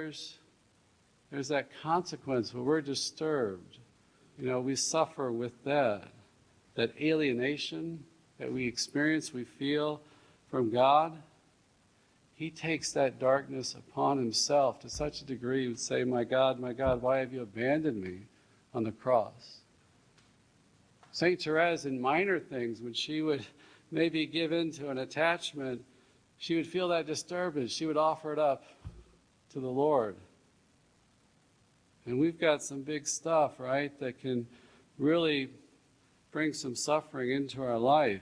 others, there's that consequence where we're disturbed. We suffer with that alienation that we experience, we feel from God. He takes that darkness upon himself to such a degree, he would say, my God, why have you abandoned me on the cross? St. Therese, in minor things, when she would maybe give in to an attachment, she would feel that disturbance. She would offer it up to the Lord. And we've got some big stuff, right, that can really bring some suffering into our life.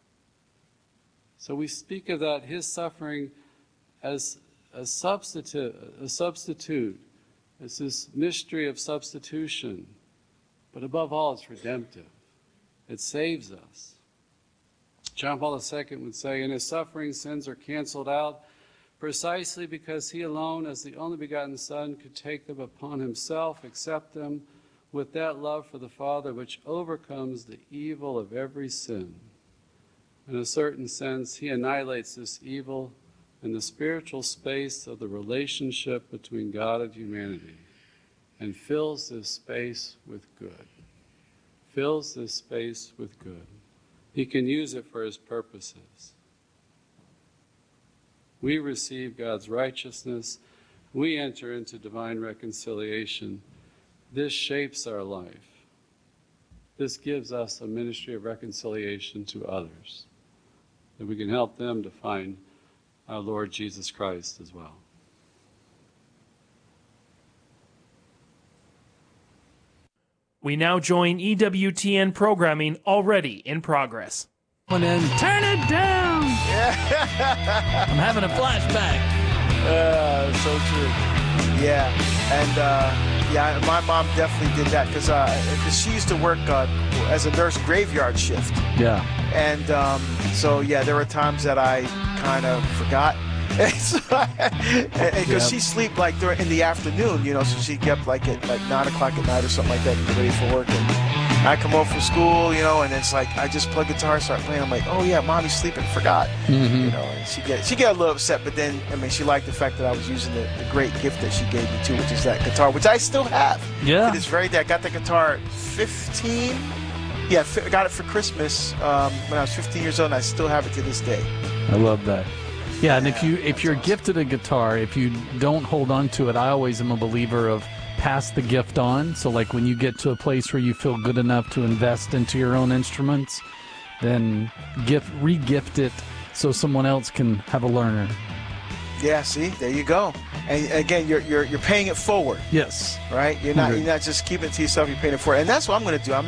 So we speak of that, his suffering, as a substitute. It's this mystery of substitution. But above all, it's redemptive. It saves us. John Paul II would say, in his suffering, sins are canceled out precisely because he alone, as the only begotten Son, could take them upon himself, accept them with that love for the Father which overcomes the evil of every sin. In a certain sense, he annihilates this evil in the spiritual space of the relationship between God and humanity, and fills this space with good. Fills this space with good. He can use it for his purposes. We receive God's righteousness. We enter into divine reconciliation. This shapes our life. This gives us a ministry of reconciliation to others, that we can help them to find our Lord Jesus Christ as well. We now join EWTN programming already in progress. Turn it down! Yeah. I'm having a flashback. So true. Yeah, and my mom definitely did that because she used to work as a nurse graveyard shift. Yeah. And there were times that I kind of forgot. Because she sleep in the afternoon, so she'd get up at 9 o'clock at night or something like that to get ready for work. And I come home from school, and it's like I just plug guitar, start playing. I'm like, oh yeah, mommy's sleeping, forgot. Mm-hmm. And she get a little upset, but then she liked the fact that I was using the great gift that she gave me too, which is that guitar, which I still have. Yeah. To this very day, I got the guitar at 15. Yeah, I got it for Christmas when I was 15 years old, and I still have it to this day. I love that. Yeah, and if you're gifted a guitar, if you don't hold on to it, I always am a believer of pass the gift on. So like when you get to a place where you feel good enough to invest into your own instruments, then re-gift it so someone else can have a learner. Yeah, see, there you go. And again, you're paying it forward. Yes. Right? You're not just keeping it to yourself, you're paying it forward. And that's what I'm going to do.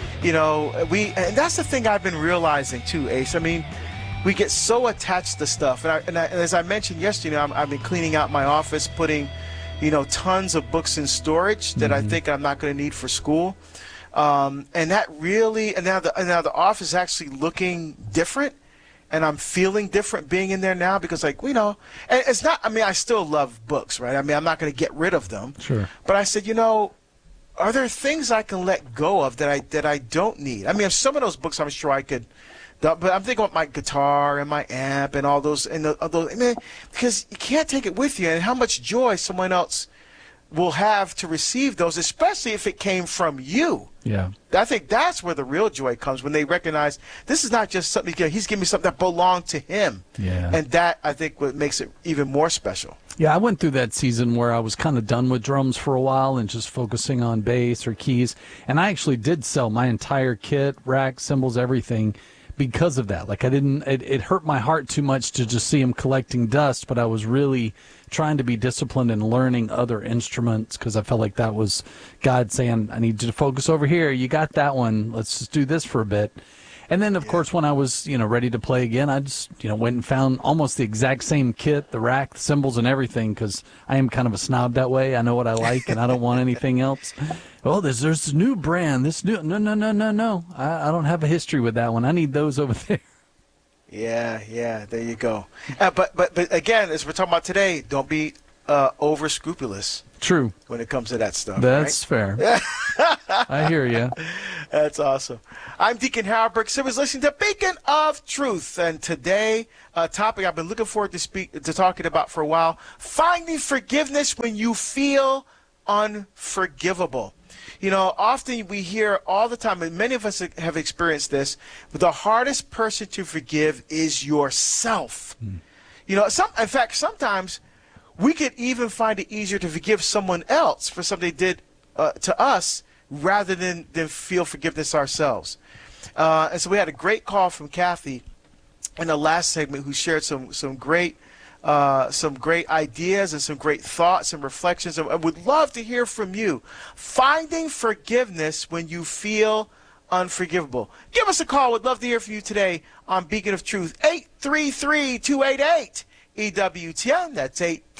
And that's the thing I've been realizing too, Ace. We get so attached to stuff, and as I mentioned yesterday, I've been cleaning out my office, putting, tons of books in storage that I think I'm not going to need for school, and that really, and now the office is actually looking different, and I'm feeling different being in there now because, and it's not. I still love books, right? I'm not going to get rid of them. Sure. But I said, are there things I can let go of that I don't need? Some of those books I'm sure I could. But I'm thinking about my guitar and my amp and all those, because you can't take it with you, and how much joy someone else will have to receive those, especially if it came from you. Yeah. I think that's where the real joy comes, when they recognize this is not just something, he's giving me something that belonged to him. Yeah. And that, I think, what makes it even more special. Yeah, I went through that season where I was kind of done with drums for a while and just focusing on bass or keys, and I actually did sell my entire kit, rack, cymbals, everything, because of that. It hurt my heart too much to just see him collecting dust, but I was really trying to be disciplined and learning other instruments because I felt like that was God saying, I need you to focus over here. You got that one. Let's just do this for a bit. And then, of course, when I was, ready to play again, I just, went and found almost the exact same kit, the rack, the cymbals, and everything, because I am kind of a snob that way. I know what I like, and I don't want anything else. Oh, there's this new brand, No. I don't have a history with that one. I need those over there. Yeah, there you go. But again, as we're talking about today, don't be over scrupulous True. when it comes to that stuff. That's fair. I hear you. That's awesome. I'm Deacon Harold Burke Simmons, listening to Beacon of Truth, and today a topic I've been looking forward to talking about for a while: finding forgiveness when you feel unforgivable. You know, often we hear all the time, and many of us have experienced this, but the hardest person to forgive is yourself. You know, in fact, sometimes we could even find it easier to forgive someone else for something they did to us rather than feel forgiveness ourselves. And so we had a great call from Kathy in the last segment, who shared some great ideas and some great thoughts and reflections. I would love to hear from you. Finding forgiveness when you feel unforgivable. Give us a call. We'd love to hear from you today on Beacon of Truth. 833-288 EWTN. That's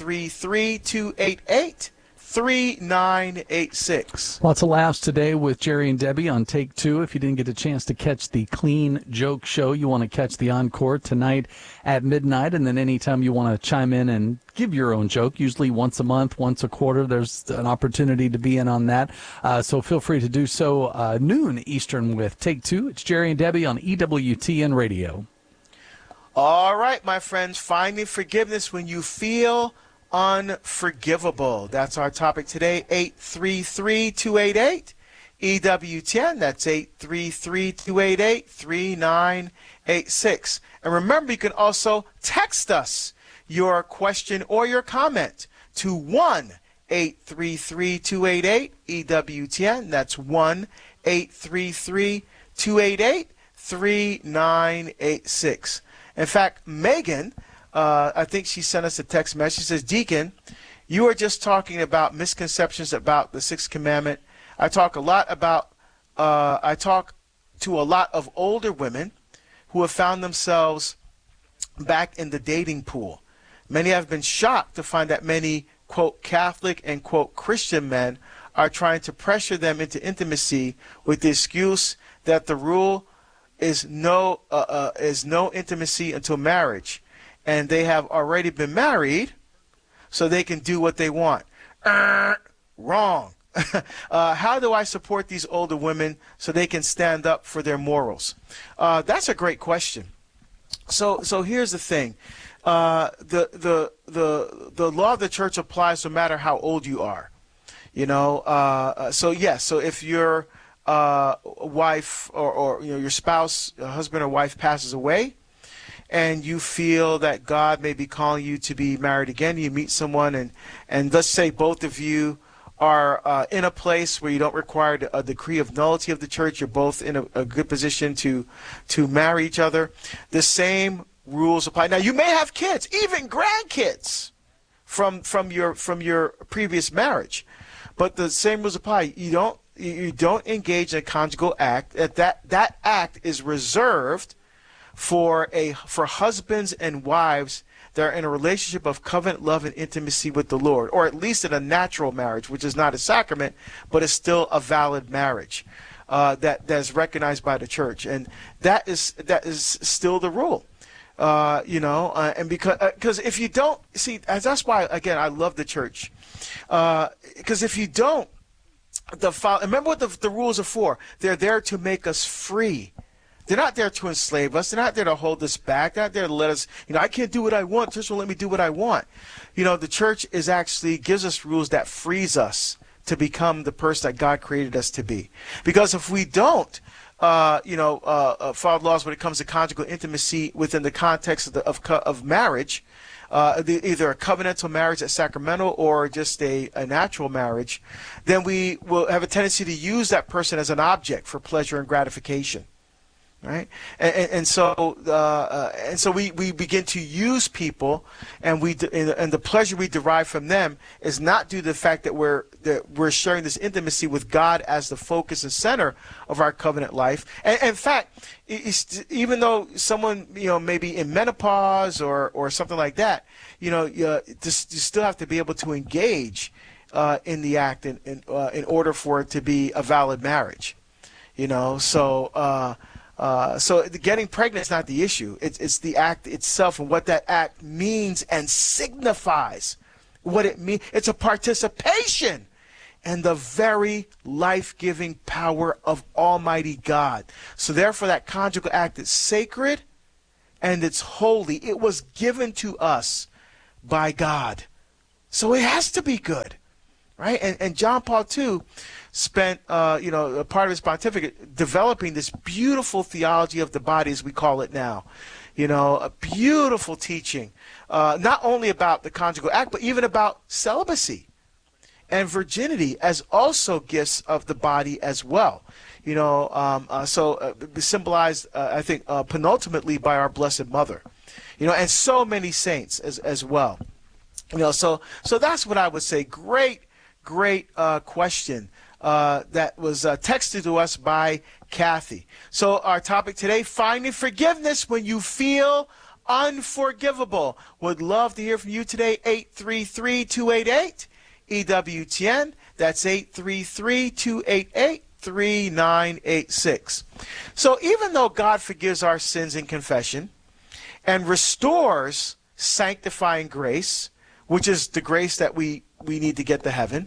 833-288-3986. Lots of laughs today with Jerry and Debbie on Take Two. If you didn't get a chance to catch the Clean Joke Show, you want to catch the encore tonight at midnight. And then anytime you want to chime in and give your own joke, usually once a month, once a quarter, there's an opportunity to be in on that. So feel free to do so noon Eastern with Take Two. It's Jerry and Debbie on EWTN Radio. All right, my friends, finding forgiveness when you feel unforgivable. That's our topic today. 833-288 EWTN. That's 833-288-3986. And remember, you can also text us your question or your comment to 1-833-288 EWTN. That's 1-833-288-3986. In fact, Megan, I think she sent us a text message. She says, Deacon, you are just talking about misconceptions about the Sixth Commandment. I talk to a lot of older women who have found themselves back in the dating pool. Many have been shocked to find that many, quote, Catholic and, quote, Christian men are trying to pressure them into intimacy with the excuse that the rule is no intimacy until marriage, and they have already been married, so they can do what they want. Wrong. How do I support these older women so they can stand up for their morals? That's a great question. So here's the thing. The law of the church applies no matter how old you are. You know. So if your wife or your spouse, husband or wife passes away, and you feel that God may be calling you to be married again, you meet someone, and let's say both of you are in a place where you don't require a decree of nullity of the church, you're both in a good position to marry each other, the same rules apply. Now, you may have kids, even grandkids, from your previous marriage, but the same rules apply. You don't engage in a conjugal act. That act is reserved for husbands and wives that are in a relationship of covenant love and intimacy with the Lord, or at least in a natural marriage, which is not a sacrament, but is still a valid marriage that is recognized by the church, and that is still the rule. And because if you don't see, that's why again I love the church, because if you don't. Remember what the rules are for. They're there to make us free. They're not there to enslave us. They're not there to hold us back. They're not there to let us, I can't do what I want. The church will let me do what I want. The church gives us rules that frees us to become the person that God created us to be. Because if we don't, follow laws when it comes to conjugal intimacy within the context of marriage, either a covenantal marriage at sacramental or just a natural marriage, then we will have a tendency to use that person as an object for pleasure and gratification, right? And so we begin to use people, and the pleasure we derive from them is not due to the fact that we're sharing this intimacy with God as the focus and center of our covenant life. And in fact, even though someone may be in menopause or something like that, you still have to be able to engage in the act in order for it to be a valid marriage. So getting pregnant is not the issue. It's the act itself and what that act means and signifies what it means. It's a participation in the very life-giving power of Almighty God. So therefore, that conjugal act is sacred and it's holy. It was given to us by God. So it has to be good, right? And John Paul II spent, a part of his pontificate developing this beautiful theology of the body, as we call it now. A beautiful teaching, not only about the conjugal act, but even about celibacy and virginity as also gifts of the body as well. Symbolized, I think, penultimately by our Blessed Mother, and so many saints as well. So that's what I would say. Great question that was texted to us by Kathy. So our topic today, finding forgiveness when you feel unforgivable. Would love to hear from you today. 833-288 EWTN. That's 833-288-3986. So even though God forgives our sins in confession and restores sanctifying grace, which is the grace that we need to get to heaven,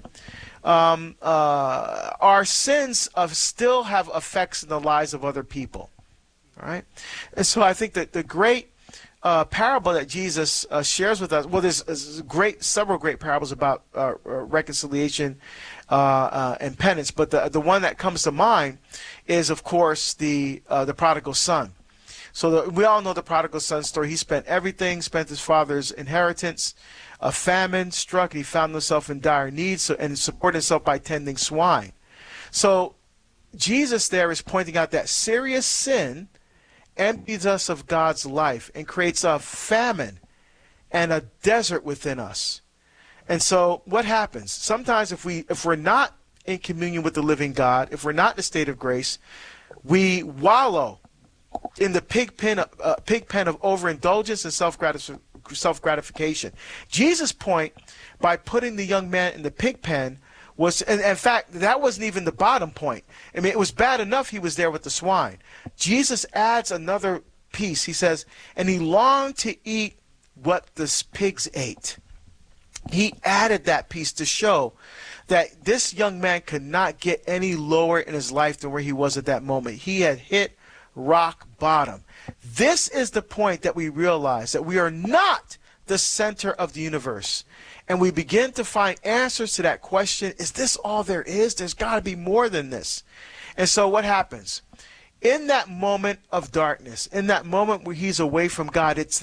our sins still have effects in the lives of other people. All right? And so I think that the great parable that Jesus shares with us, well, there's several great parables about reconciliation and penance, but the one that comes to mind is, of course, the prodigal son. So we all know the prodigal son story. He spent everything, spent his father's inheritance. A famine struck, and he found himself in dire need, and supported himself by tending swine. So Jesus there is pointing out that serious sin empties us of God's life and creates a famine and a desert within us. And so what happens? Sometimes if we're not in communion with the living God, if we're not in a state of grace, we wallow in the pig pen of overindulgence and self-gratification. Jesus' point by putting the young man in the pig pen was, and in fact, that wasn't even the bottom point. I mean, it was bad enough he was there with the swine. Jesus adds another piece. He says, and he longed to eat what the pigs ate. He added that piece to show that this young man could not get any lower in his life than where he was at that moment. He had hit rock bottom. This is the point that we realize that we are not the center of the universe. And we begin to find answers to that question, is this all there is? There's got to be more than this. And so what happens? In that moment of darkness, in that moment where he's away from God, it's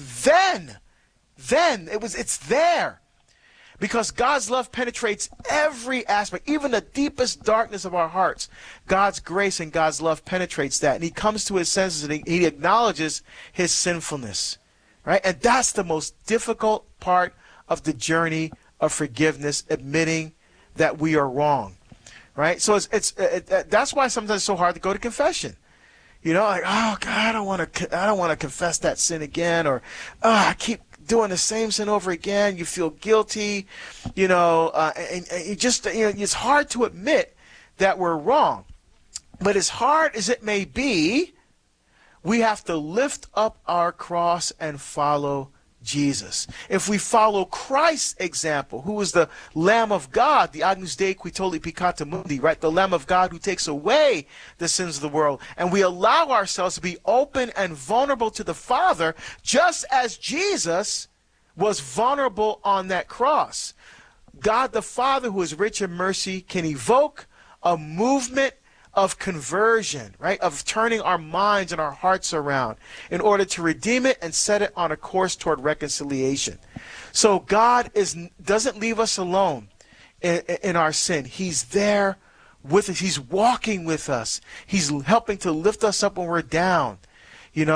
there. Because God's love penetrates every aspect, even the deepest darkness of our hearts. God's grace and God's love penetrates that. And he comes to his senses and he acknowledges his sinfulness. Right? And that's the most difficult part of the journey of forgiveness, admitting that we are wrong. Right? So that's why sometimes it's so hard to go to confession. Like, oh God, I don't want to confess that sin again, or I keep doing the same sin over again. You feel guilty, and you just, it's hard to admit that we're wrong. But as hard as it may be, we have to lift up our cross and follow Jesus. If we follow Christ's example, who is the Lamb of God, the Agnus Dei qui tollit peccata mundi, right? The Lamb of God who takes away the sins of the world. And we allow ourselves to be open and vulnerable to the Father, just as Jesus was vulnerable on that cross. God the Father, who is rich in mercy, can evoke a movement of conversion, right? Of turning our minds and our hearts around in order to redeem it and set it on a course toward reconciliation. So God doesn't leave us alone in our sin. He's there with us. He's walking with us. He's helping to lift us up when we're down. We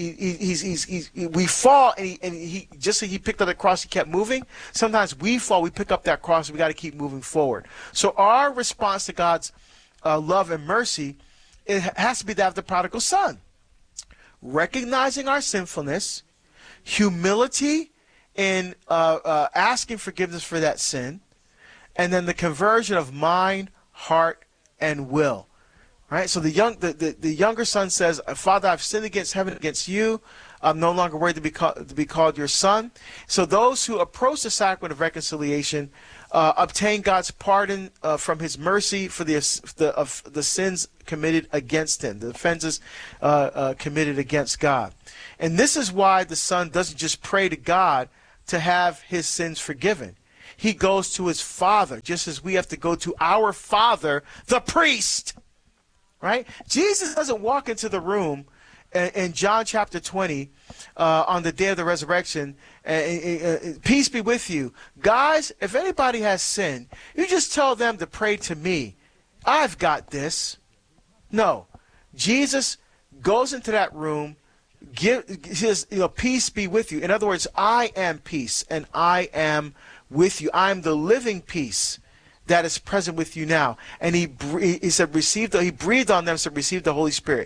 fall, and he just like he picked up the cross, he kept moving. Sometimes we fall, we pick up that cross, and we got to keep moving forward. So our response to God's love and mercy, it has to be that of the prodigal son. Recognizing our sinfulness, humility in asking forgiveness for that sin, and then the conversion of mind, heart, and will. Right? So the younger son says, Father, I've sinned against heaven, against you. I'm no longer worthy to be called your son. So those who approach the sacrament of reconciliation obtain God's pardon from his mercy for the sins committed against him, the offenses committed against God. And this is why the son doesn't just pray to God to have his sins forgiven. He goes to his Father, just as we have to go to our Father, the priest. Right? Jesus doesn't walk into the room in John chapter 20 on the day of the resurrection. Peace be with you. Guys, if anybody has sinned, you just tell them to pray to me. I've got this. No. Jesus goes into that room, says, peace be with you. In other words, I am peace and I am with you. I am the living peace that is present with you now. And he said, he breathed on them, said, receive the Holy Spirit.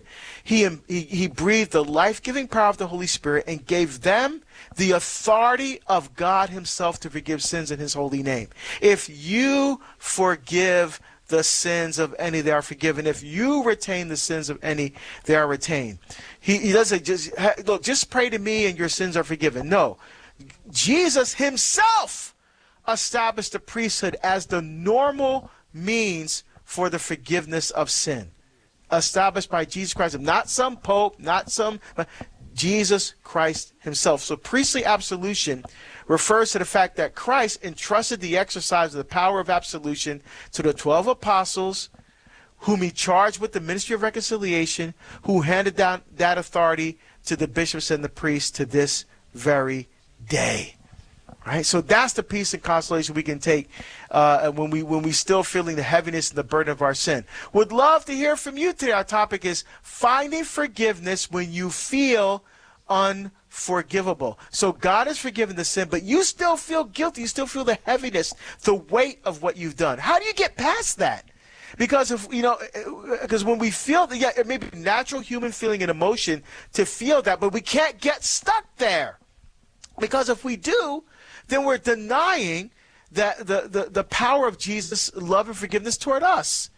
He breathed the life-giving power of the Holy Spirit and gave them the authority of God himself to forgive sins in his holy name. If you forgive the sins of any, they are forgiven. If you retain the sins of any, they are retained. He doesn't just pray to me and your sins are forgiven. No. Jesus himself established the priesthood as the normal means for the forgiveness of sin. Established by Jesus Christ, not some pope, but Jesus Christ himself. So priestly absolution refers to the fact that Christ entrusted the exercise of the power of absolution to the 12 apostles, whom he charged with the ministry of reconciliation, who handed down that authority to the bishops and the priests to this very day. Right, so that's the peace and consolation we can take when we still feeling the heaviness and the burden of our sin. Would love to hear from you today. Our topic is finding forgiveness when you feel unforgivable. So God has forgiven the sin, but you still feel guilty. You still feel the heaviness, the weight of what you've done. How do you get past that? Because because when we feel it may be a natural human feeling and emotion to feel that, but we can't get stuck there. Because if we do, then we're denying that the power of Jesus' love and forgiveness toward us.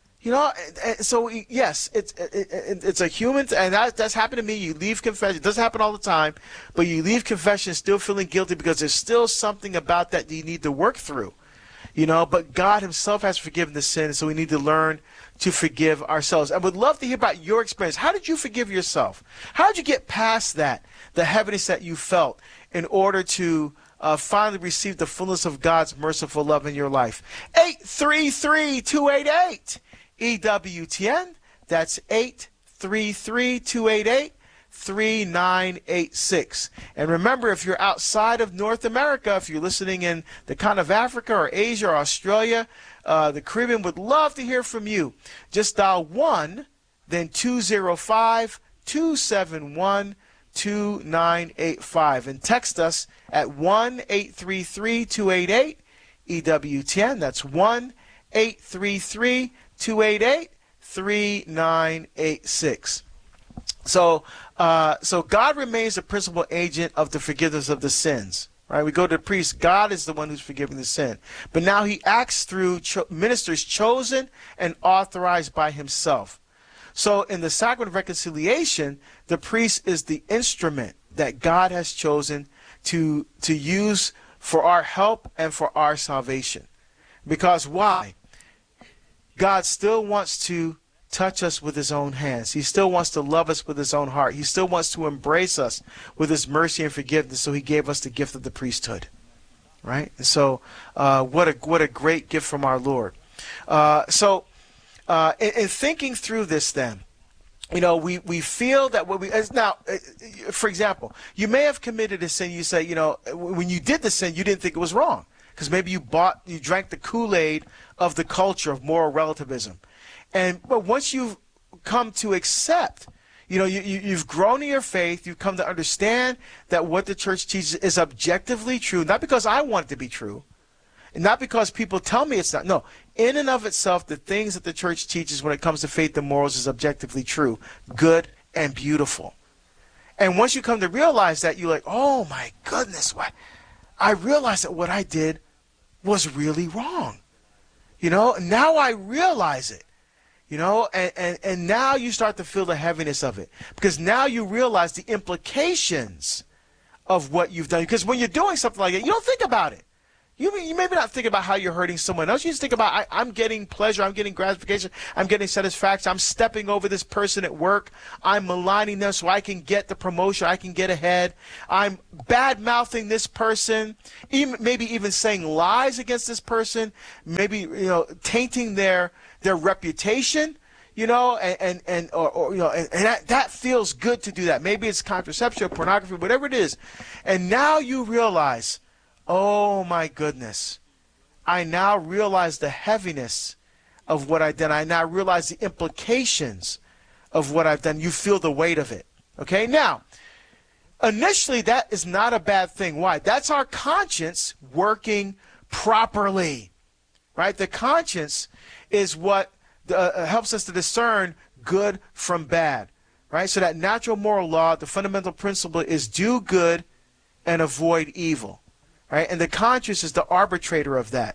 So yes, it's a human, and that's happened to me. You leave confession. It doesn't happen all the time, but you leave confession still feeling guilty because there's still something about that you need to work through. But God himself has forgiven the sin, so we need to learn to forgive ourselves. I would love to hear about your experience. How did you forgive yourself? How did you get past that, the heaviness that you felt, in order to finally receive the fullness of God's merciful love in your life? 833-288 EWTN. That's 833-288-3986. And remember, if you're outside of North America, if you're listening in the continent of Africa or Asia or Australia, the Caribbean, would love to hear from you. Just dial 1, then 205-271-2985 and text us at 1-833-288-EWTN. That's 1-833-288-3986. So God remains the principal agent of the forgiveness of the sins. Right? We go to the priest. God is the one who's forgiving the sin. But now he acts through ministers chosen and authorized by himself. So in the sacrament of reconciliation, the priest is the instrument that God has chosen to use for our help and for our salvation. Because why? God still wants to touch us with his own hands. He still wants to love us with his own heart. He still wants to embrace us with his mercy and forgiveness, so he gave us the gift of the priesthood. Right? And so what a great gift from our Lord. In thinking through this then, we feel that for example, you may have committed a sin. You say, when you did the sin, you didn't think it was wrong because maybe you drank the Kool-Aid of the culture of moral relativism. But once you've come to accept, you've grown in your faith, you've come to understand that what the church teaches is objectively true, not because I want it to be true, and not because people tell me it's not. No, in and of itself, the things that the church teaches when it comes to faith and morals is objectively true, good and beautiful. And once you come to realize that, you're like, oh my goodness, I realized that what I did was really wrong. Now I realize it. and now you start to feel the heaviness of it, because now you realize the implications of what you've done. Because when you're doing something like that, you don't think about it. You maybe not think about how you're hurting someone else. You just think about, I'm getting pleasure, I'm getting gratification, I'm getting satisfaction, I'm stepping over this person at work, I'm maligning them so I can get the promotion, I can get ahead, I'm bad-mouthing this person, maybe even saying lies against this person, maybe tainting their reputation. And that feels good to do that. Maybe it's contraception, or pornography, whatever it is. And now you realize, oh my goodness, I now realize the heaviness of what I've done. I now realize the implications of what I've done. You feel the weight of it. Okay? Now, initially that is not a bad thing. Why? That's our conscience working properly. Right? The conscience is what helps us to discern good from bad. Right? So that natural moral law, the fundamental principle is do good and avoid evil. Right? And the conscience is the arbitrator of that,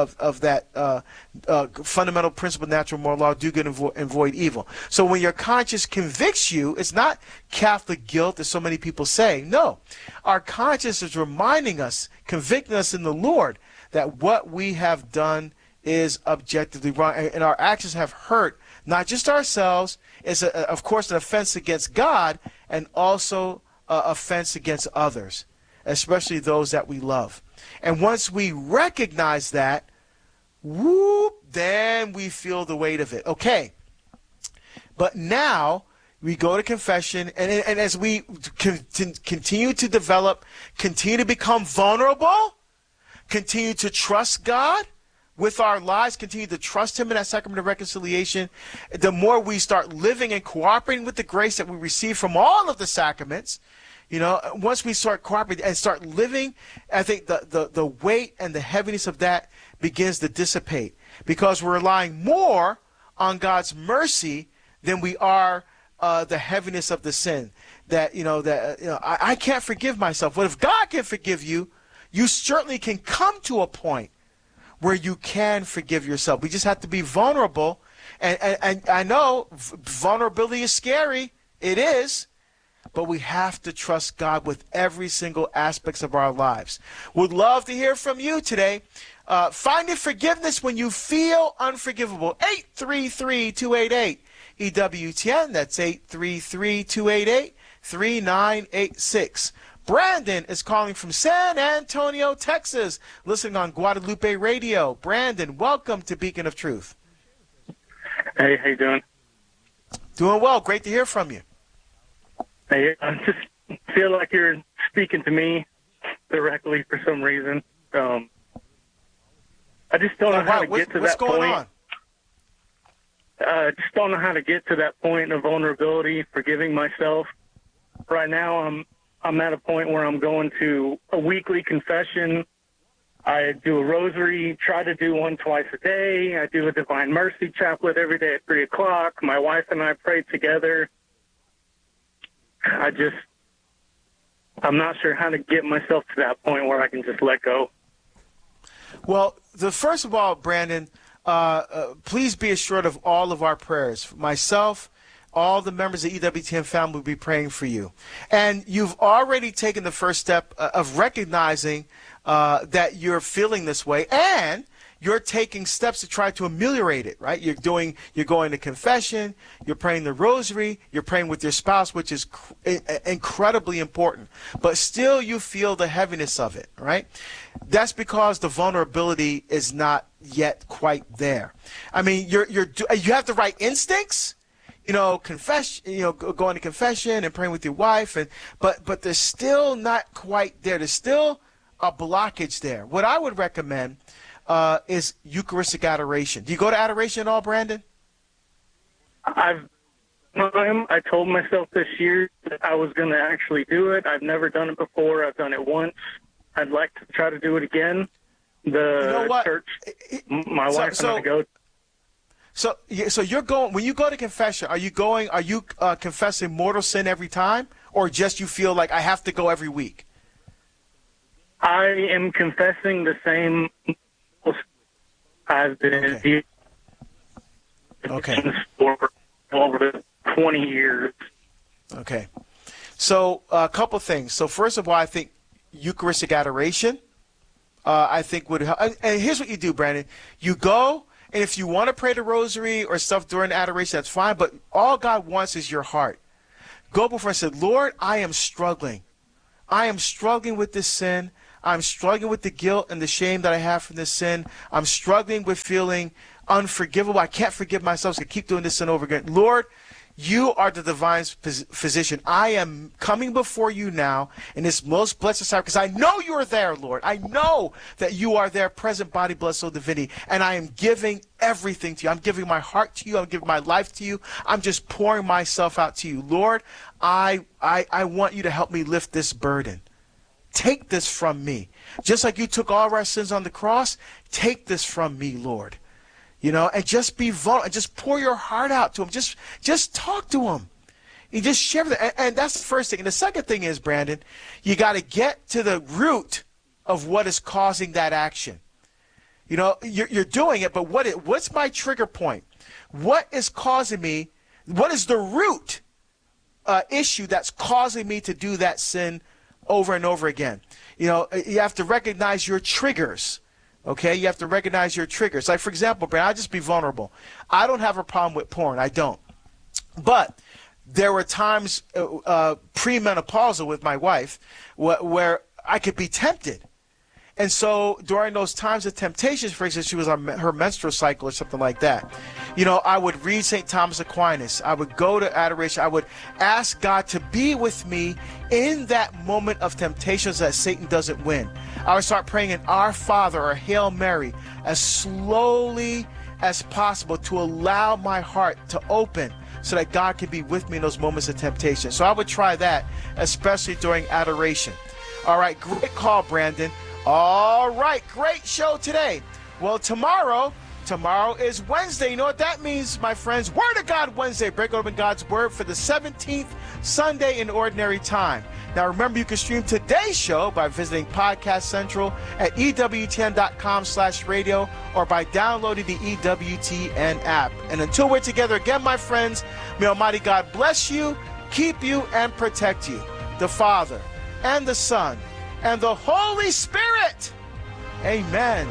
fundamental principle, natural moral law, do good and avoid evil. So when your conscience convicts you, it's not Catholic guilt, as so many people say. No, our conscience is reminding us, convicting us in the Lord, that what we have done is objectively wrong, and our actions have hurt not just ourselves. It's, of course, an offense against God, and also offense against others, especially those that we love. And once we recognize that, then we feel the weight of it. Okay. But now we go to confession, and as we continue to develop, continue to become vulnerable, continue to trust God with our lives, continue to trust Him in that sacrament of reconciliation, the more we start living and cooperating with the grace that we receive from all of the sacraments. Once we start cooperating and start living, I think the weight and the heaviness of that begins to dissipate, because we're relying more on God's mercy than we are the heaviness of the sin. I can't forgive myself. But if God can forgive you, you certainly can come to a point where you can forgive yourself. We just have to be vulnerable. And I know vulnerability is scary. It is. But we have to trust God with every single aspect of our lives. Would love to hear from you today. Finding forgiveness when you feel unforgivable. 833-288-EWTN. That's 833-288-3986. Brandon is calling from San Antonio, Texas, listening on Guadalupe Radio. Brandon, welcome to Beacon of Truth. Hey, how you doing? Doing well. Great to hear from you. Hey, I just feel like you're speaking to me directly for some reason. I just don't know how to get to that point. What's going on? Just don't know how to get to that point of vulnerability, forgiving myself. Right now, I'm at a point where I'm going to a weekly confession. I do a rosary, try to do one twice a day. I do a Divine Mercy chaplet every day at 3 o'clock. My wife and I pray together. I'm not sure how to get myself to that point where I can just let go. Well, first of all, Brandon, please be assured of all of our prayers. Myself, all the members of the EWTN family will be praying for you. And you've already taken the first step of recognizing that you're feeling this way, and you're taking steps to try to ameliorate it, right? You're going to confession, you're praying the rosary, you're praying with your spouse, which is incredibly important. But still you feel the heaviness of it, right? That's because the vulnerability is not yet quite there. I mean, you have the right instincts, confession, going to confession and praying with your wife, but there's still not quite there. There's still a blockage there. What I would recommend is Eucharistic adoration. Do you go to adoration at all, Brandon? I told myself this year that I was going to actually do it. I've never done it before. I've done it once. I'd like to try to do it again. Church, my wife and I go. So you're going, when you go to confession, are you confessing mortal sin every time, or just you feel like I have to go every week? I am confessing the same. I've been. Okay. Okay. For over 20 years. Okay. So a couple things. So first of all, I think Eucharistic adoration, I think would help. And here's what you do, Brandon. You go, and if you want to pray the rosary or stuff during adoration, that's fine. But all God wants is your heart. Go before and say, Lord, I am struggling. I am struggling with this sin. I'm struggling with the guilt and the shame that I have from this sin. I'm struggling with feeling unforgivable. I can't forgive myself, so I keep doing this sin over again. Lord, you are the divine physician. I am coming before you now in this most blessed time because I know you are there, Lord. I know that you are there, present body, blood, soul, divinity, and I am giving everything to you. I'm giving my heart to you. I'm giving my life to you. I'm just pouring myself out to you. Lord, I want you to help me lift this burden. Take this from me. Just like you took all of our sins on the cross, take this from me, Lord. You know, and just be vulnerable, and just pour your heart out to him. Just talk to him. You just share with him. And that's the first thing. And the second thing is, Brandon, you got to get to the root of what is causing that action. You know, you're doing it, but what's my trigger point? What is causing me? What is the root issue that's causing me to do that sin over and over again? You know, you have to recognize your triggers. Okay, you have to recognize your triggers. Like, for example, Brandon, I'll just be vulnerable. I don't have a problem with porn. I don't. But there were times premenopausal with my wife where I could be tempted. And so during those times of temptations, for instance, she was on her menstrual cycle or something like that, you know, I would read St. Thomas Aquinas. I would go to adoration. I would ask God to be with me in that moment of temptations that Satan doesn't win. I would start praying in Our Father or Hail Mary as slowly as possible to allow my heart to open so that God can be with me in those moments of temptation. So I would try that, especially during adoration. All right, great call, Brandon. All right, great show today. Well, tomorrow is Wednesday. You know what that means, my friends? Word of God Wednesday. Break open God's Word for the 17th Sunday in Ordinary Time. Now, remember, you can stream today's show by visiting Podcast Central at EWTN.com/radio or by downloading the EWTN app. And until we're together again, my friends, may Almighty God bless you, keep you, and protect you. The Father and the Son and the Holy Spirit. Amen.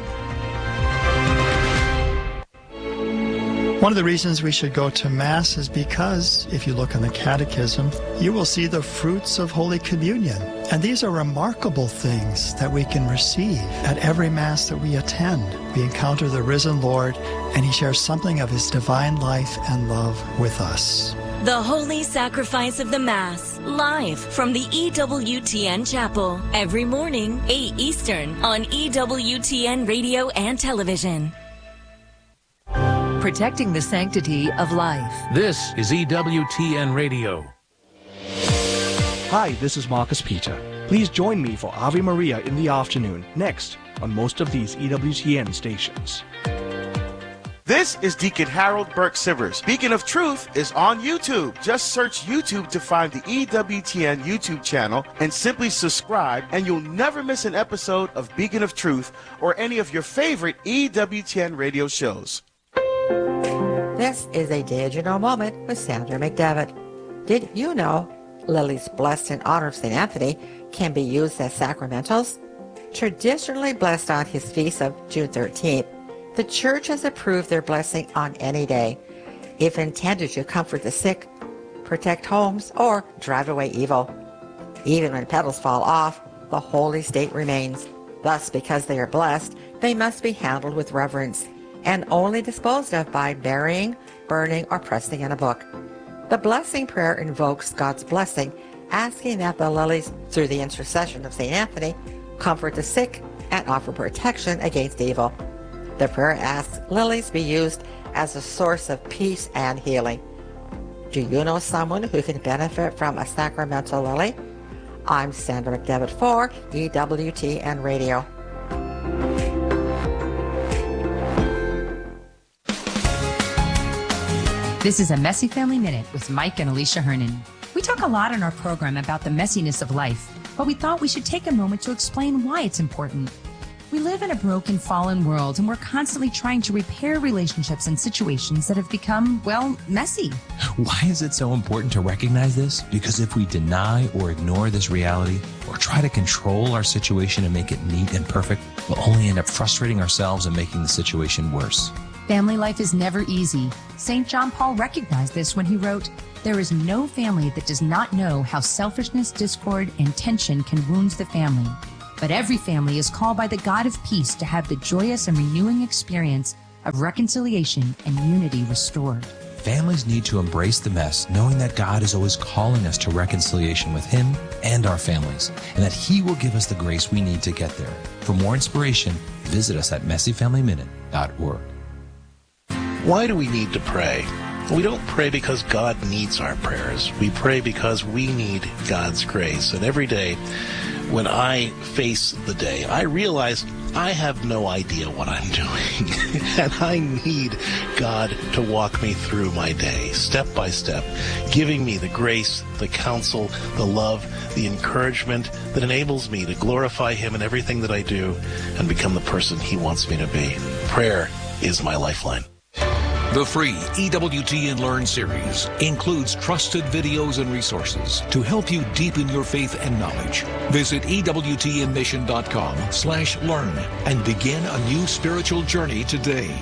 One of the reasons we should go to Mass is because, if you look in the Catechism, you will see the fruits of Holy Communion. And these are remarkable things that we can receive at every Mass that we attend. We encounter the risen Lord, and He shares something of His divine life and love with us. The Holy Sacrifice of the Mass, live from the EWTN Chapel, every morning, 8 Eastern, on EWTN Radio and Television. Protecting the sanctity of life. This is EWTN Radio. Hi, this is Marcus Peter. Please join me for Ave Maria in the afternoon, next on most of these EWTN stations. This is Deacon Harold Burke Sivers. Beacon of Truth is on YouTube. Just search YouTube to find the EWTN YouTube channel and simply subscribe, and you'll never miss an episode of Beacon of Truth or any of your favorite EWTN radio shows. This is a Did You Know moment with Sandra McDevitt. Did you know lilies blessed in honor of St. Anthony can be used as sacramentals? Traditionally blessed on his feast of June 13th, the Church has approved their blessing on any day, if intended to comfort the sick, protect homes, or drive away evil. Even when petals fall off, the holy state remains. Thus, because they are blessed, they must be handled with reverence and only disposed of by burying, burning, or pressing in a book. The blessing prayer invokes God's blessing, asking that the lilies, through the intercession of St. Anthony, comfort the sick and offer protection against evil. The prayer asks lilies be used as a source of peace and healing. Do you know someone who can benefit from a sacramental lily? I'm Sandra McDevitt for EWTN Radio. This is a Messy Family Minute with Mike and Alicia Hernan. We talk a lot in our program about the messiness of life, but we thought we should take a moment to explain why it's important. We live in a broken, fallen world, and we're constantly trying to repair relationships and situations that have become, well, messy. Why is it so important to recognize this? Because if we deny or ignore this reality, or try to control our situation and make it neat and perfect, we'll only end up frustrating ourselves and making the situation worse. Family life is never easy. St. John Paul recognized this when he wrote, "There is no family that does not know how selfishness, discord, and tension can wound the family. But every family is called by the God of peace to have the joyous and renewing experience of reconciliation and unity restored." Families need to embrace the mess, knowing that God is always calling us to reconciliation with Him and our families, and that He will give us the grace we need to get there. For more inspiration, visit us at messyfamilyminute.org. Why do we need to pray? We don't pray because God needs our prayers. We pray because we need God's grace. And every day, when I face the day, I realize I have no idea what I'm doing. And I need God to walk me through my day, step by step, giving me the grace, the counsel, the love, the encouragement that enables me to glorify Him in everything that I do and become the person He wants me to be. Prayer is my lifeline. The free EWTN Learn series includes trusted videos and resources to help you deepen your faith and knowledge. Visit EWTNmission.com/learn and begin a new spiritual journey today.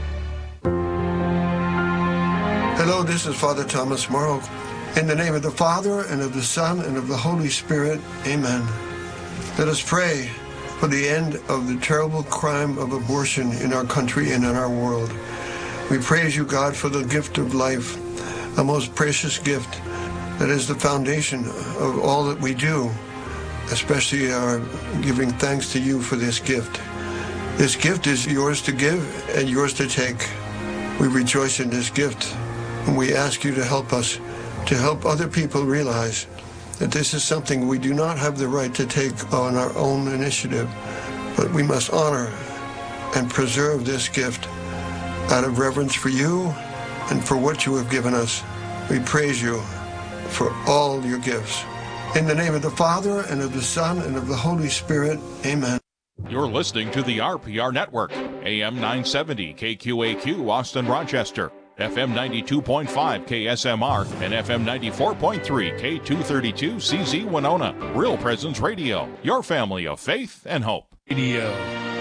Hello, this is Father Thomas Morrow. In the name of the Father, and of the Son, and of the Holy Spirit, amen. Let us pray for the end of the terrible crime of abortion in our country and in our world. We praise you, God, for the gift of life, a most precious gift that is the foundation of all that we do, especially our giving thanks to you for this gift. This gift is yours to give and yours to take. We rejoice in this gift, and we ask you to help us, to help other people realize that this is something we do not have the right to take on our own initiative, but we must honor and preserve this gift out of reverence for you and for what you have given us. We praise you for all your gifts. In the name of the Father, and of the Son, and of the Holy Spirit, amen. You're listening to the RPR Network, AM 970 KQAQ Austin Rochester, FM 92.5 KSMR, and FM 94.3 K232 CZ Winona. Real Presence Radio, your family of faith and hope. Radio.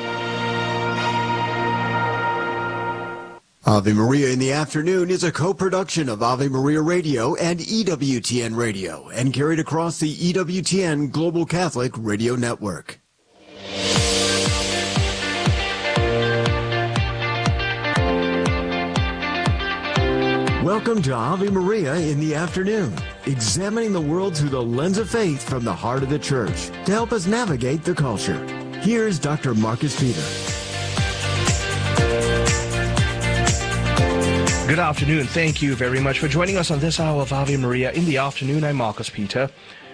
Ave Maria in the Afternoon is a co-production of Ave Maria Radio and EWTN Radio and carried across the EWTN Global Catholic Radio Network. Welcome to Ave Maria in the Afternoon, examining the world through the lens of faith from the heart of the Church to help us navigate the culture. Here's Dr. Marcus Peter. Good afternoon. Thank you very much for joining us on this hour of Ave Maria in the Afternoon. I'm Marcus Peter.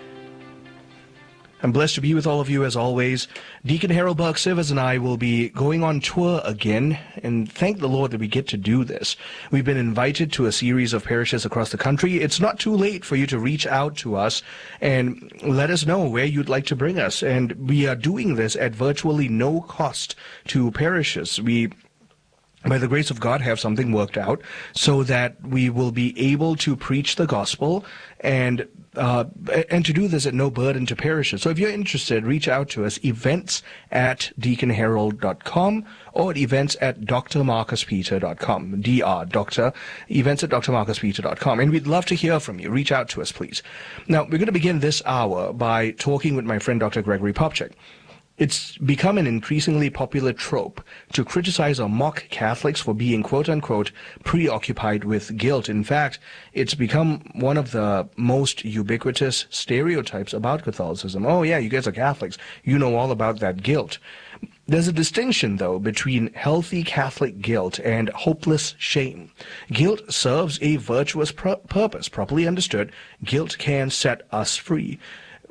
I'm blessed to be with all of you as always. Deacon Harold Burke-Sivers and I will be going on tour again, and thank the Lord that we get to do this. We've been invited to a series of parishes across the country. It's not too late for you to reach out to us and let us know where you'd like to bring us. And we are doing this at virtually no cost to parishes. We, by the grace of God, have something worked out so that we will be able to preach the gospel and to do this at no burden to parishes. So if you're interested, reach out to us, events@deaconharold.com or at events@drmarcuspeter.com, doctor, events@drmarcuspeter.com. And we'd love to hear from you. Reach out to us, please. Now, we're going to begin this hour by talking with my friend Dr. Gregory Popcak. It's become an increasingly popular trope to criticize or mock Catholics for being, quote-unquote, preoccupied with guilt. In fact, it's become one of the most ubiquitous stereotypes about Catholicism. Oh, yeah, you guys are Catholics. You know all about that guilt. There's a distinction, though, between healthy Catholic guilt and hopeless shame. Guilt serves a virtuous purpose. Properly understood, guilt can set us free.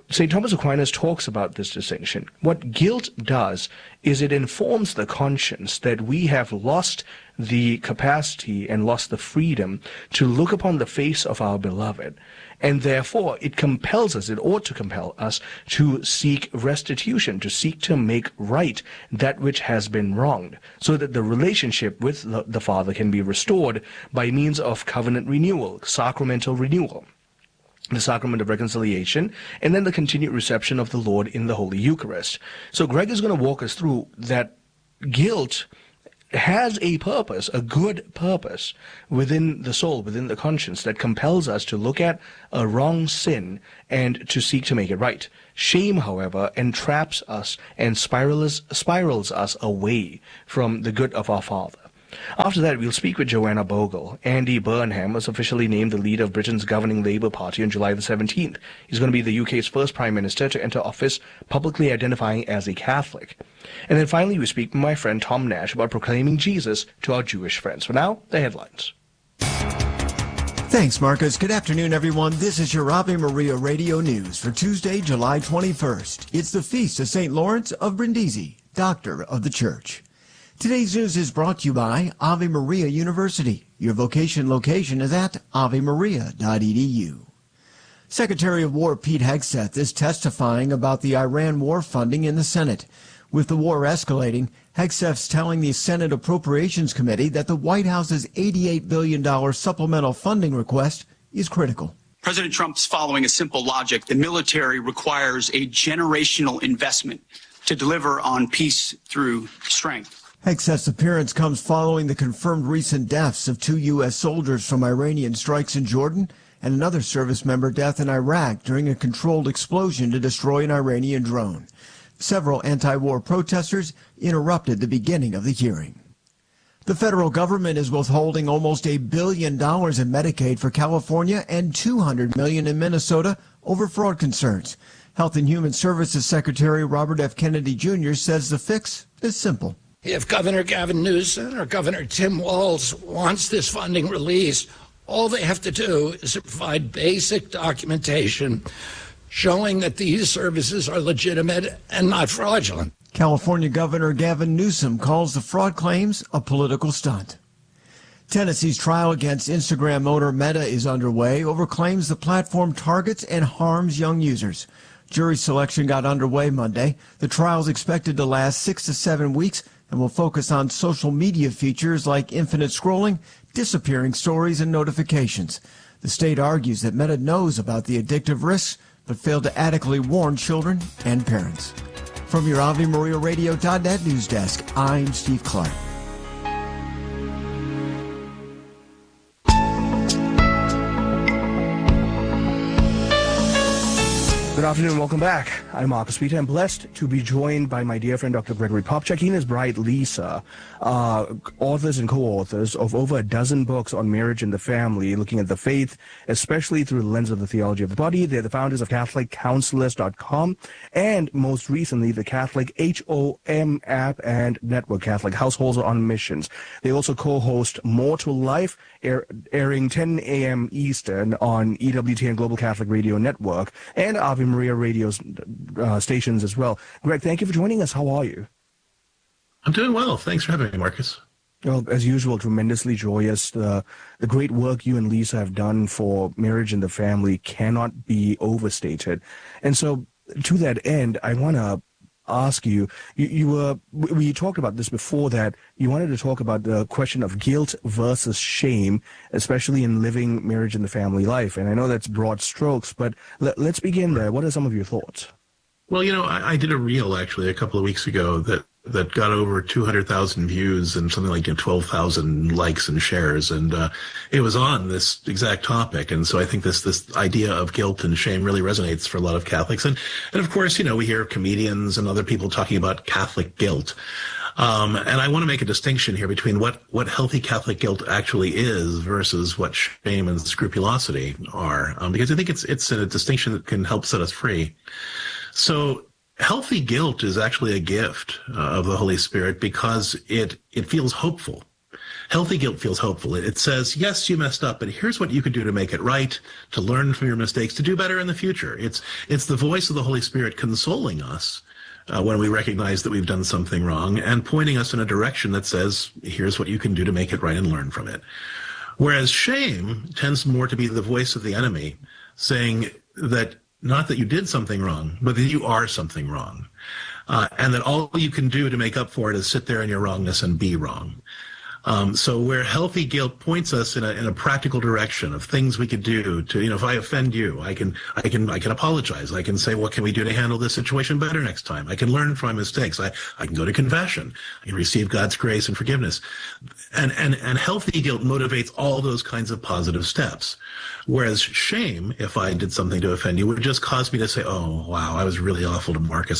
St. Thomas Aquinas talks about this distinction. What guilt does is it informs the conscience that we have lost the capacity and lost the freedom to look upon the face of our beloved. And therefore, it compels us, it ought to compel us to seek restitution, to seek to make right that which has been wronged, so that the relationship with the Father can be restored by means of covenant renewal, sacramental renewal, the sacrament of reconciliation, and then the continued reception of the Lord in the Holy Eucharist. So Greg is going to walk us through that guilt has a purpose, a good purpose within the soul, within the conscience, that compels us to look at a wrong sin and to seek to make it right. Shame, however, entraps us and spirals us away from the good of our Father. After that, we'll speak with Joanna Bogle. Andy Burnham was officially named the leader of Britain's governing Labour Party on July the 17th. He's going to be the UK's first Prime Minister to enter office publicly identifying as a Catholic. And then finally, we speak with my friend Tom Nash about proclaiming Jesus to our Jewish friends. For now, the headlines. Thanks, Marcus. Good afternoon, everyone. This is your Ave Maria Radio News for Tuesday, July 21st. It's the feast of St. Lawrence of Brindisi, Doctor of the Church. Today's news is brought to you by Ave Maria University. Your vocation location is at avemaria.edu. Secretary of War Pete Hegseth is testifying about the Iran war funding in the Senate. With the war escalating, Hegseth's telling the Senate Appropriations Committee that the White House's $88 billion supplemental funding request is critical. President Trump's following a simple logic. The military requires a generational investment to deliver on peace through strength. Hegseth's appearance comes following the confirmed recent deaths of 2 U.S. soldiers from Iranian strikes in Jordan and another service member death in Iraq during a controlled explosion to destroy an Iranian drone. Several anti-war protesters interrupted the beginning of the hearing. The federal government is withholding almost $1 billion in Medicaid for California and $200 million in Minnesota over fraud concerns. Health and Human Services Secretary Robert F. Kennedy Jr. says the fix is simple. If Governor Gavin Newsom or Governor Tim Walz wants this funding released, all they have to do is provide basic documentation showing that these services are legitimate and not fraudulent. California Governor Gavin Newsom calls the fraud claims a political stunt. Tennessee's trial against Instagram owner Meta is underway over claims the platform targets and harms young users. Jury selection got underway Monday. The trial is expected to last 6 to 7 weeks and will focus on social media features like infinite scrolling, disappearing stories, and notifications. The state argues that Meta knows about the addictive risks, but failed to adequately warn children and parents. From your AveMariaRadio.net news desk, I'm Steve Clark. Good afternoon, welcome back. I'm Marcus Peter. I'm blessed to be joined by my dear friend Dr. Gregory Popcak. He and his bride Lisa, authors and co-authors of over a dozen books on marriage and the family, looking at the faith, especially through the lens of the theology of the body. They're the founders of CatholicCounselors.com and most recently the Catholic HOM app and network, Catholic Households on Missions. They also co-host More to Life, airing 10 a.m. Eastern on EWTN Global Catholic Radio Network and Ave Maria Radio's stations as well. Greg, thank you for joining us. How are you? I'm doing well. Thanks for having me, Marcus. Well, as usual, tremendously joyous. The great work you and Lisa have done for marriage and the family cannot be overstated. And so, to that end, I want to ask you, we talked about this before, that you wanted to talk about the question of guilt versus shame, especially in living marriage and the family life. And I know that's broad strokes, but let's begin there. What are some of your thoughts? Well, I did a reel actually a couple of weeks ago that got over 200,000 views and something like 12,000 likes and shares. And it was on this exact topic. And so I think this idea of guilt and shame really resonates for a lot of Catholics. And of course, we hear comedians and other people talking about Catholic guilt. And I want to make a distinction here between what healthy Catholic guilt actually is versus what shame and scrupulosity are, because I think it's a distinction that can help set us free. So healthy guilt is actually a gift of the Holy Spirit because it feels hopeful. Healthy guilt feels hopeful. It says, yes, you messed up, but here's what you could do to make it right, to learn from your mistakes, to do better in the future. It's the voice of the Holy Spirit consoling us when we recognize that we've done something wrong and pointing us in a direction that says, here's what you can do to make it right and learn from it. Whereas shame tends more to be the voice of the enemy, saying that not that you did something wrong, but that you are something wrong. And that all you can do to make up for it is sit there in your wrongness and be wrong. So where healthy guilt points us in a practical direction of things we could do to, if I offend you, I can apologize. I can say, what can we do to handle this situation better next time? I can learn from my mistakes. I can go to confession. I can receive God's grace and forgiveness. And healthy guilt motivates all those kinds of positive steps. Whereas shame, if I did something to offend you, would just cause me to say, oh, wow, I was really awful to Marcus.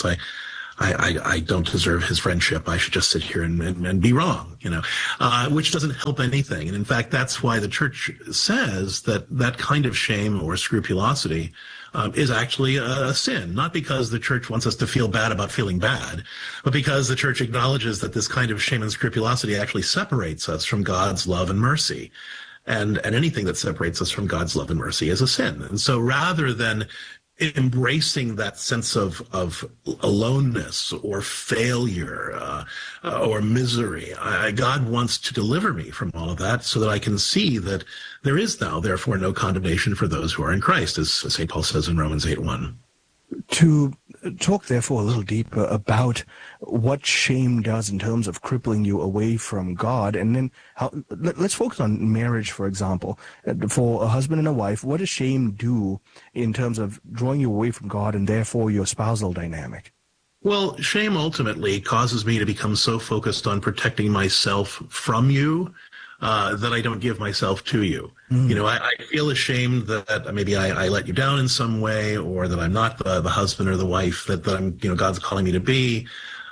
I don't deserve his friendship. I should just sit here and be wrong, which doesn't help anything. And in fact, that's why the church says that kind of shame or scrupulosity is actually a sin, not because the church wants us to feel bad about feeling bad, but because the church acknowledges that this kind of shame and scrupulosity actually separates us from God's love and mercy. And anything that separates us from God's love and mercy is a sin. And so rather than embracing that sense of aloneness or failure or misery, God wants to deliver me from all of that so that I can see that there is now, therefore, no condemnation for those who are in Christ, as St. Paul says in Romans 8:1. To talk, therefore, a little deeper about what shame does in terms of crippling you away from God, and then let's focus on marriage, for example. For a husband and a wife, what does shame do in terms of drawing you away from God and therefore your spousal dynamic? Well, shame ultimately causes me to become so focused on protecting myself from you that I don't give myself to you. I feel ashamed that maybe I let you down in some way, or that I'm not the husband or the wife that I'm, God's calling me to be,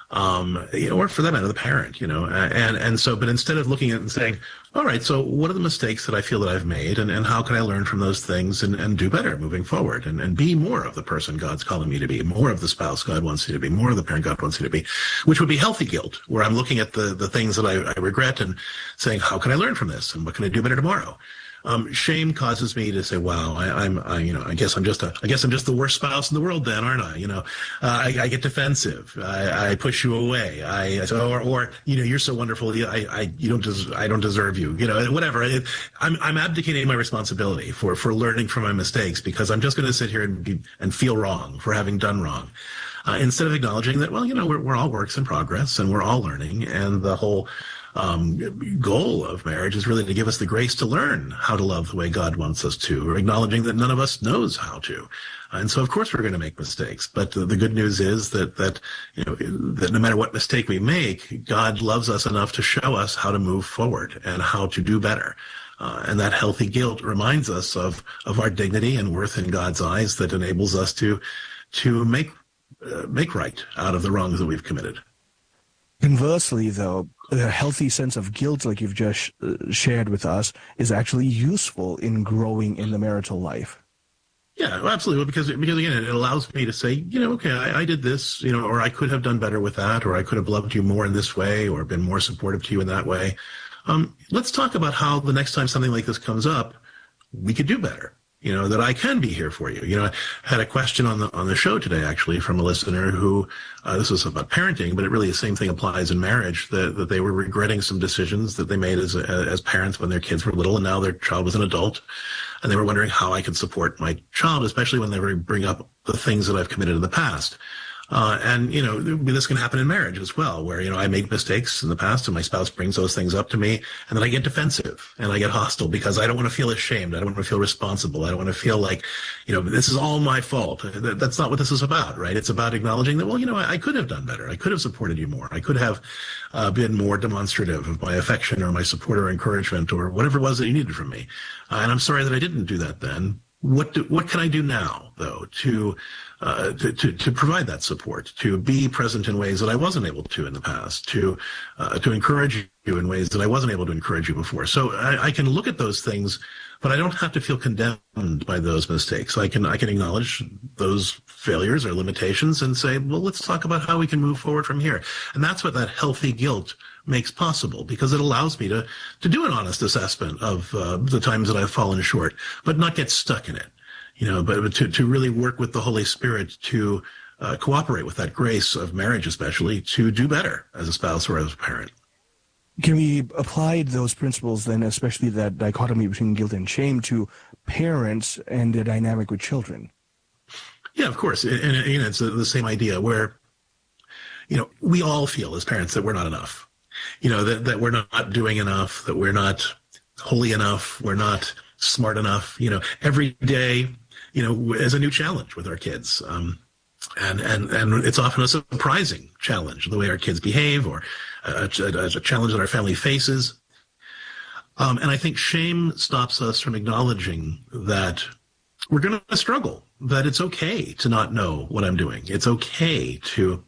or for that matter, the parent, and so, but instead of looking at it and saying, all right, so what are the mistakes that I feel that I've made, and how can I learn from those things and do better moving forward, and be more of the person God's calling me to be, more of the spouse God wants you to be, more of the parent God wants you to be, which would be healthy guilt, where I'm looking at the things that I regret and saying, how can I learn from this, and what can I do better tomorrow? Shame causes me to say, "Wow, I guess I'm just the worst spouse in the world, then, aren't I?" I get defensive. I push you away. Or you're so wonderful. I don't deserve you. Whatever. I'm abdicating my responsibility for learning from my mistakes because I'm just going to sit here and feel wrong for having done wrong, instead of acknowledging that, well, we're all works in progress and we're all learning, and the whole goal of marriage is really to give us the grace to learn how to love the way God wants us to, or acknowledging that none of us knows how to. And so, of course, we're going to make mistakes. But the good news is that no matter what mistake we make, God loves us enough to show us how to move forward and how to do better. And that healthy guilt reminds us of our dignity and worth in God's eyes that enables us to make right out of the wrongs that we've committed. Conversely, though, a healthy sense of guilt, like you've just shared with us, is actually useful in growing in the marital life. Yeah, absolutely. Because again, it allows me to say, okay, I did this, or I could have done better with that, or I could have loved you more in this way, or been more supportive to you in that way. Let's talk about how the next time something like this comes up, we could do better. That I can be here for you. I had a question on the show today, actually, from a listener who, this was about parenting, but it really the same thing applies in marriage, that they were regretting some decisions that they made as parents when their kids were little, and now their child was an adult. And they were wondering how I could support my child, especially when they were bring up the things that I've committed in the past. And this can happen in marriage as well, where, I made mistakes in the past and my spouse brings those things up to me, and then I get defensive and I get hostile because I don't want to feel ashamed. I don't want to feel responsible. I don't want to feel like, this is all my fault. That's not what this is about, right? It's about acknowledging that, well, I could have done better. I could have supported you more. I could have been more demonstrative of my affection or my support or encouragement or whatever it was that you needed from me. And I'm sorry that I didn't do that then. What can I do now, though, to provide that support, to be present in ways that I wasn't able to in the past, to encourage you in ways that I wasn't able to encourage you before? So I can look at those things, but I don't have to feel condemned by those mistakes. I can acknowledge those failures or limitations and say, well, let's talk about how we can move forward from here. And that's what that healthy guilt makes possible, because it allows me to do an honest assessment of the times that I've fallen short, but not get stuck in it, but to really work with the Holy Spirit to cooperate with that grace of marriage, especially to do better as a spouse or as a parent. Can we apply those principles then, especially that dichotomy between guilt and shame, to parents and their dynamic with children? Yeah, of course. And it's the same idea where, we all feel as parents that we're not enough, that we're not doing enough, that we're not holy enough, we're not smart enough, every day, is a new challenge with our kids. And it's often a surprising challenge, the way our kids behave, or a challenge that our family faces. And I think shame stops us from acknowledging that we're going to struggle, that it's okay to not know what I'm doing. It's okay to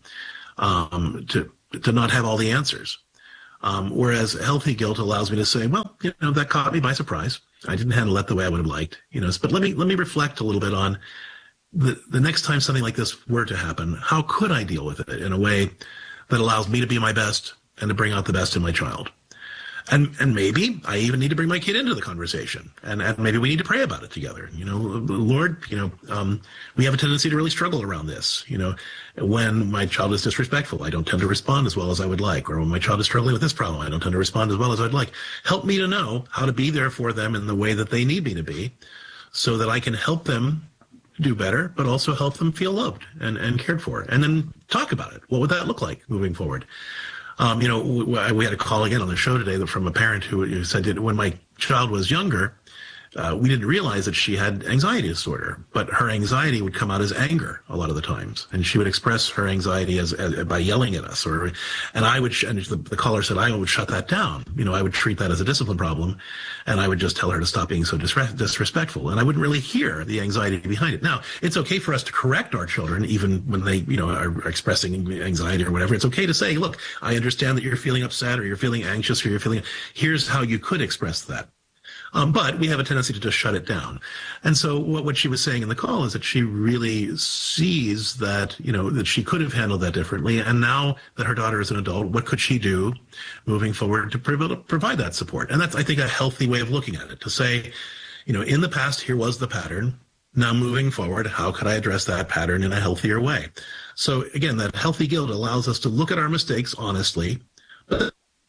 not have all the answers. Whereas healthy guilt allows me to say, well, that caught me by surprise. I didn't handle that the way I would have liked, but let me reflect a little bit on the next time something like this were to happen. How could I deal with it in a way that allows me to be my best and to bring out the best in my child? And maybe I even need to bring my kid into the conversation, and maybe we need to pray about it together. Lord, we have a tendency to really struggle around this. When my child is disrespectful, I don't tend to respond as well as I would like, or when my child is struggling with this problem, I don't tend to respond as well as I'd like. Help me to know how to be there for them in the way that they need me to be, so that I can help them do better, but also help them feel loved and cared for, and then talk about it. What would that look like moving forward? We had a call again on the show today from a parent who said that when my child was younger, we didn't realize that she had anxiety disorder, but her anxiety would come out as anger a lot of the times, and she would express her anxiety as by yelling at us, and the caller said I would shut that down. I would treat that as a discipline problem, and I would just tell her to stop being so disrespectful, and I wouldn't really hear the anxiety behind it. Now, it's okay for us to correct our children, even when they, are expressing anxiety or whatever. It's okay to say, look, I understand that you're feeling upset, or you're feeling anxious, or here's how you could express that. But we have a tendency to just shut it down. And so what she was saying in the call is that she really sees that, that she could have handled that differently. And now that her daughter is an adult, what could she do moving forward to provide that support? And that's, I think, a healthy way of looking at it, to say, in the past, here was the pattern. Now moving forward, how could I address that pattern in a healthier way? So again, that healthy guilt allows us to look at our mistakes honestly, but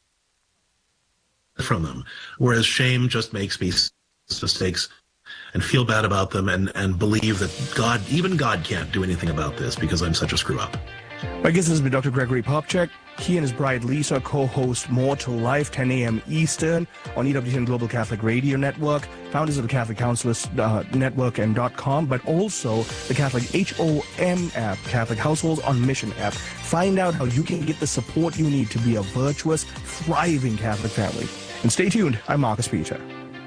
from them, whereas shame just makes me mistakes and feel bad about them and believe that even God can't do anything about this because I'm such a screw up. My guest has been Dr. Gregory Popcak. He and his bride Lisa co-host More to Life, 10 a.m. Eastern on EWTN Global Catholic Radio Network, founders of the Catholic Counselors Network and .com, but also the Catholic HOM app, Catholic Households on Mission app. Find out how you can get the support you need to be a virtuous, thriving Catholic family. And stay tuned. I'm Marcus Peter.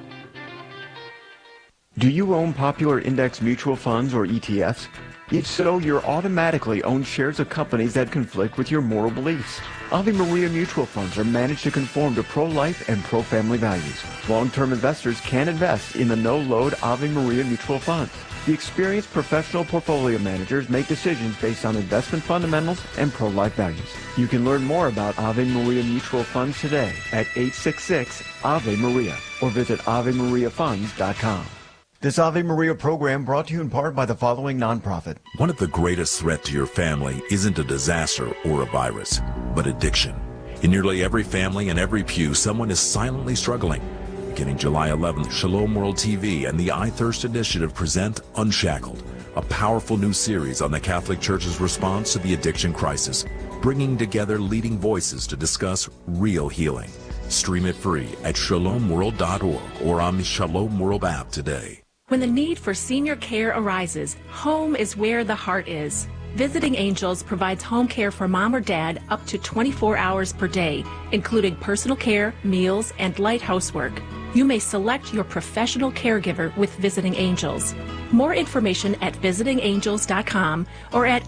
Do you own popular index mutual funds or ETFs? If so, you're automatically own shares of companies that conflict with your moral beliefs. Ave Maria mutual funds are managed to conform to pro-life and pro-family values. Long-term investors can invest in the no-load Ave Maria mutual funds. The experienced professional portfolio managers make decisions based on investment fundamentals and pro-life values. You can learn more about Ave Maria mutual funds today at 866 Ave Maria or visit AveMariaFunds.com. This Ave Maria program brought to you in part by the following nonprofit. One of the greatest threats to your family isn't a disaster or a virus, but addiction. In nearly every family and every pew, someone is silently struggling. Beginning July 11th, Shalom World TV and the I Thirst Initiative present Unshackled, a powerful new series on the Catholic Church's response to the addiction crisis, bringing together leading voices to discuss real healing. Stream it free at shalomworld.org or on the Shalom World app today. When the need for senior care arises, home is where the heart is. Visiting Angels provides home care for mom or dad up to 24 hours per day, including personal care, meals, and light housework. You may select your professional caregiver with Visiting Angels. More information at visitingangels.com or at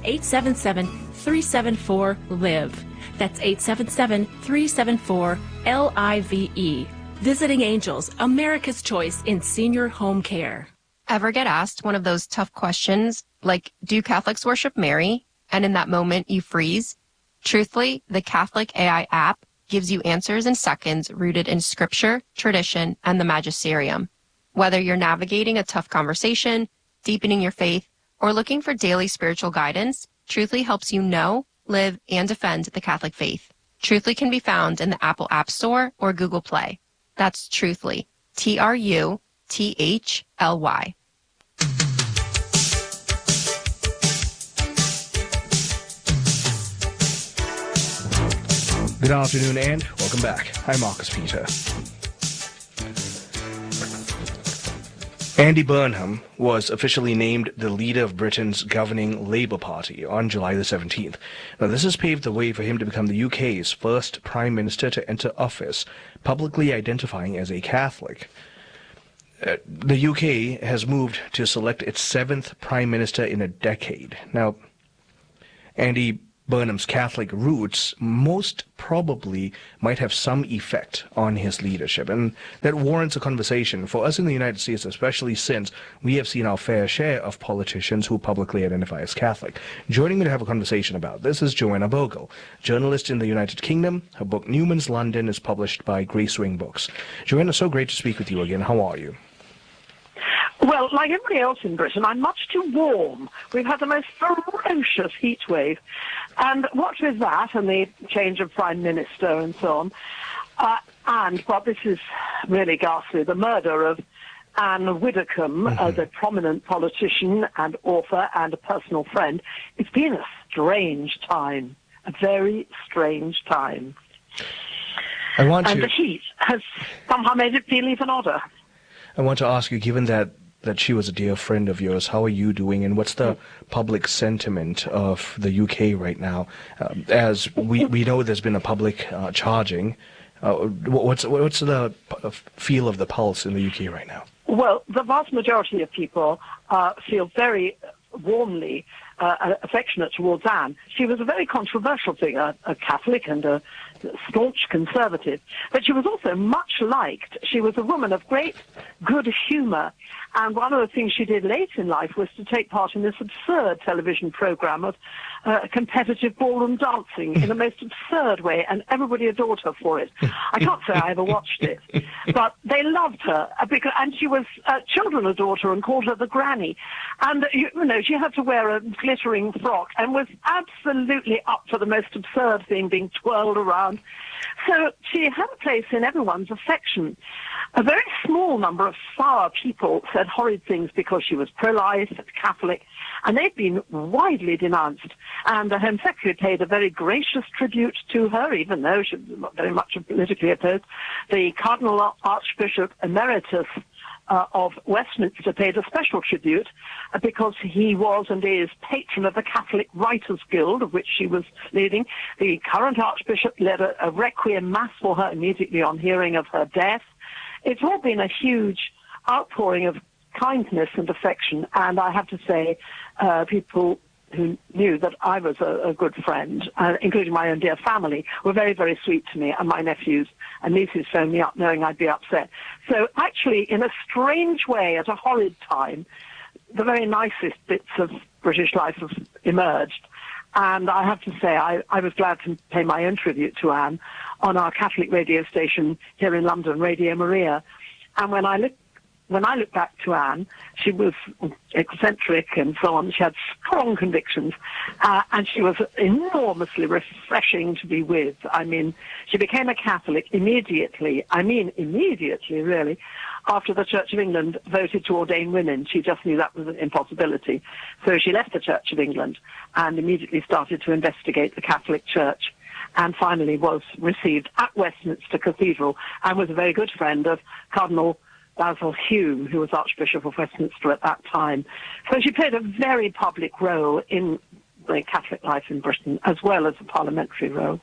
877-374-LIVE. That's 877-374-LIVE. Visiting Angels, America's choice in senior home care. Ever get asked one of those tough questions, like, do Catholics worship Mary? And in that moment, you freeze? Truthfully, the Catholic AI app gives you answers in seconds rooted in scripture, tradition, and the magisterium. Whether you're navigating a tough conversation, deepening your faith, or looking for daily spiritual guidance, Truthly helps you know, live, and defend the Catholic faith. Truthly can be found in the Apple App Store or Google Play. That's Truthly, Truthly. Good afternoon and welcome back. I'm Marcus Peter. Andy Burnham was officially named the leader of Britain's governing Labour Party on July the 17th. Now, this has paved the way for him to become the UK's first Prime Minister to enter office, publicly identifying as a Catholic. The UK has moved to select its 7th Prime Minister in a decade. Now, Andy Burnham's Catholic roots most probably might have some effect on his leadership, and that warrants a conversation for us in the United States, especially since we have seen our fair share of politicians who publicly identify as Catholic. Joining me to have a conversation about this is Joanna Bogle, journalist in the United Kingdom. Her book Newman's London is published by Gracewing Books. Joanna, so great to speak with you again. How are you? Well, like everybody else in Britain, I'm much too warm. We've had the most ferocious heat wave. And what with that and the change of Prime Minister and so on, but this is really ghastly, the murder of Anne Widdecombe, the prominent politician and author and a personal friend, it's been a strange time, a very strange time. And the heat has somehow made it feel even odder. I want to ask you, given that she was a dear friend of yours, how are you doing, and what's the public sentiment of the UK right now? As we know there's been a public charging. What's the feel of the pulse in the UK right now? Well, the vast majority of people feel very warmly affectionate towards Anne. She was a very controversial figure, a Catholic and a staunch conservative, but she was also much liked. She was a woman of great good humour, and one of the things she did late in life was to take part in this absurd television programme of competitive ballroom dancing in the most absurd way, and everybody adored her for it. I can't say I ever watched it, but they loved her, and she was, children adored her and called her the granny, and you know, she had to wear a glittering frock and was absolutely up for the most absurd thing being twirled around. So she had a place in everyone's affection. A very small number of sour people said horrid things because she was pro-life and Catholic, and they've been widely denounced. And the Home Secretary paid a very gracious tribute to her, even though she was not very much politically opposed. The Cardinal Archbishop Emeritus of Westminster paid a special tribute because he was and is patron of the Catholic Writers Guild, of which she was leading. The current Archbishop led a requiem mass for her immediately on hearing of her death. It's all been a huge outpouring of kindness and affection, and I have to say people who knew that I was a good friend, including my own dear family, were very, very sweet to me, and my nephews and nieces phoned me up knowing I'd be upset. So actually, in a strange way, at a horrid time, the very nicest bits of British life have emerged. And I have to say, I was glad to pay my own tribute to Anne on our Catholic radio station here in London, Radio Maria. And when I look back to Anne, she was eccentric and so on. She had strong convictions, and she was enormously refreshing to be with. I mean, she became a Catholic immediately, really, after the Church of England voted to ordain women. She just knew that was an impossibility. So she left the Church of England and immediately started to investigate the Catholic Church, and finally was received at Westminster Cathedral and was a very good friend of Cardinal Basil Hume, who was Archbishop of Westminster at that time. So she played a very public role in the Catholic life in Britain, as well as a parliamentary role.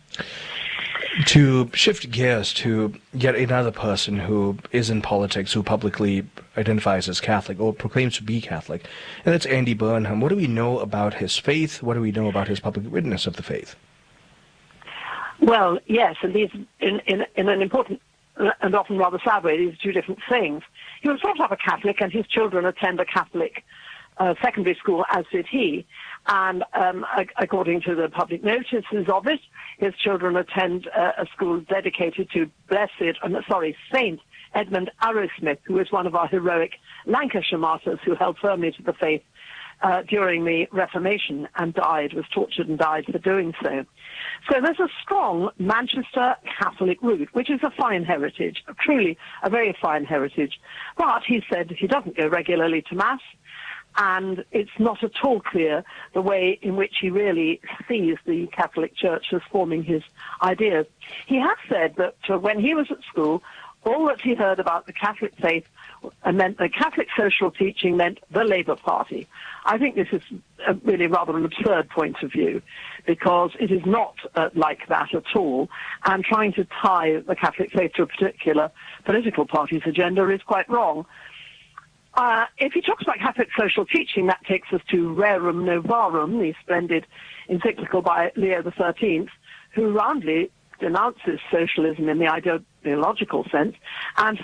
To shift gears to yet another person who is in politics, who publicly identifies as Catholic or proclaims to be Catholic, and that's Andy Burnham. What do we know about his faith? What do we know about his public witness of the faith? Well, yes, and these, in an important and often rather sad way, these are two different things. He was brought up a Catholic, and his children attend a Catholic secondary school, as did he. And according to the public notices of it, his children attend a school dedicated to Saint Edmund Arrowsmith, who is one of our heroic Lancashire martyrs who held firmly to the faith during the Reformation and was tortured and died for doing so. So there's a strong Manchester Catholic root, which is a fine heritage, truly a very fine heritage. But he said he doesn't go regularly to Mass, and it's not at all clear the way in which he really sees the Catholic Church as forming his ideas. He has said that when he was at school, all that he heard about the Catholic faith meant the Catholic social teaching meant the Labour Party. I think this is really rather an absurd point of view, because it is not like that at all, and trying to tie the Catholic faith to a particular political party's agenda is quite wrong. If he talks about Catholic social teaching, that takes us to Rerum Novarum, the splendid encyclical by Leo XIII, who roundly denounces socialism in the ideological sense and